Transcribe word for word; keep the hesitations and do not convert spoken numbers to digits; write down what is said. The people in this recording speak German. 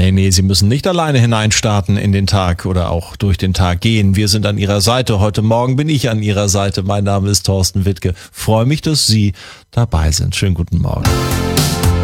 Nee, nee, Sie müssen nicht alleine hineinstarten in den Tag oder auch durch den Tag gehen. Wir sind an Ihrer Seite. Heute Morgen bin ich an Ihrer Seite. Mein Name ist Thorsten Wittke. Freue mich, dass Sie dabei sind. Schönen guten Morgen.